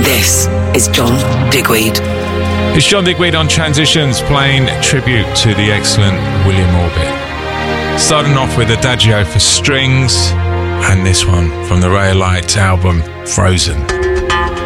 This is John Digweed. It's John Digweed on Transitions, playing tribute to the excellent William Orbit. Starting off with Adagio for strings, and this one from the Raylight album, Frozen.